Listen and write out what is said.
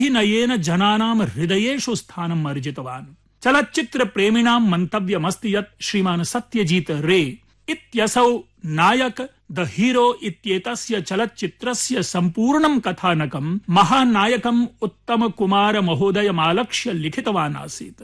अभिनयेन जनानां हृदयेषु स्थानम् अर्जितवान्। चलच्चित्र प्रेमिणां मन्तव्यमस्ति यत् श्रीमान् सत्यजीत रे इत्यसौ नायक द हीरो इत्येतस्य चलच्चित्रस्य सम्पूर्णं कथानकं महानायकम् उत्तम कुमार महोदयमालक्ष्य लिखितवान् आसीत्।